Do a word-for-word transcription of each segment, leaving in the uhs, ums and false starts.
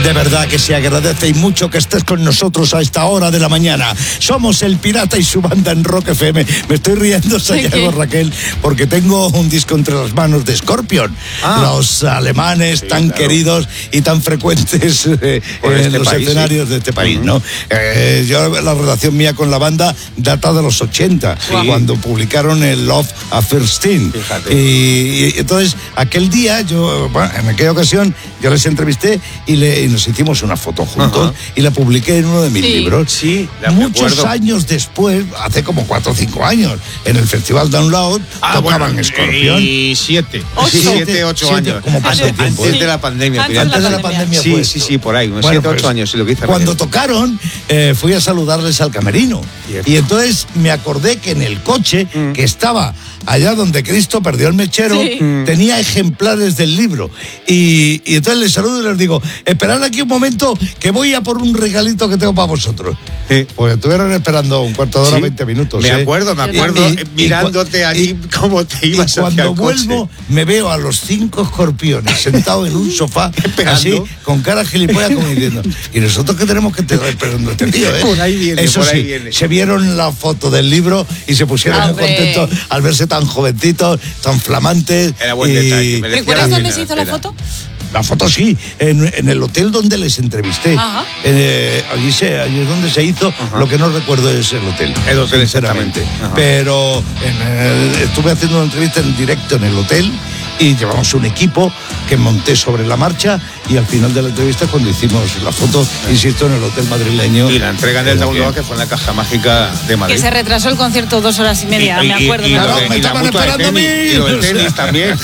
De verdad que se agradece y mucho que estés con nosotros a esta hora de la mañana. Somos El Pirata y su banda en Rock F M. Me estoy riendo, Santiago, Raquel, porque tengo un disco entre las manos de Scorpion. Ah. Los alemanes sí, tan claro. queridos y tan frecuentes eh, en este los país, escenarios sí. de este país, uh-huh. ¿no? Eh, yo, la relación mía con la banda data de los ochenta, sí. cuando publicaron el Love a First Thing. Y, y entonces, aquel día, yo, bueno, en aquella ocasión, yo les entrevisté y, le, y nos hicimos una foto juntos uh-huh. y la publiqué en uno de mis sí. libros. Sí, muchos acuerdo. años después, hace como cuatro o cinco años, en el Festival Download, ah, tocaban bueno, Scorpion. Y siete, ocho. siete, ocho siete, años. Como pasó antes, tiempo, antes ¿eh? de la pandemia. Antes, antes de la pandemia. Sí, pues, sí, sí, por ahí, unos bueno, siete, ocho pues, años. Sí, lo que hice cuando tocaron, eh, fui a saludarles al camerino. Cierto. Y entonces me acordé que en el coche, mm. que estaba allá donde Cristo perdió el mechero, sí. tenía ejemplares del libro. Y, y entonces les saludo y les digo, esperad aquí un momento que voy a por un regalito que tengo para vosotros. Sí. Pues estuvieron esperando un cuarto de hora, sí. veinte minutos. Me ¿eh? acuerdo, me acuerdo, y, mirándote allí cómo te ibas y hacia cuando el vuelvo, coche. me veo a los cinco escorpiones sentados en un sofá, así, con cara gilipollas, como diciendo, y nosotros que tenemos que estar esperando a este tío, ¿eh? Por ahí viene, Eso por ahí sí, viene. Se vieron la foto del libro y se pusieron muy contentos al verse tan jovencitos, tan flamantes. Era buen detalle. ¿Recuerdas dónde se hizo la foto? La foto sí, en, en el hotel donde les entrevisté. Eh, allí, se, allí es donde se hizo. Ajá. Lo que no recuerdo es el hotel. El hotel, sinceramente. Pero en el, estuve haciendo una entrevista en directo en el hotel y llevamos un equipo que monté sobre la marcha y al final de la entrevista, cuando hicimos la foto, insisto, en el hotel madrileño. Y la entrega del download, que fue en la Caja Mágica de Madrid. Que se retrasó el concierto dos horas y media, y, me acuerdo. Y, y, y, claro, y, me y estaban esperando a mí. Y lo del tenis también.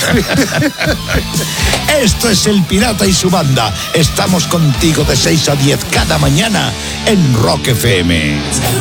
Esto es El Pirata y su banda. Estamos contigo de seis a diez cada mañana en Rock F M.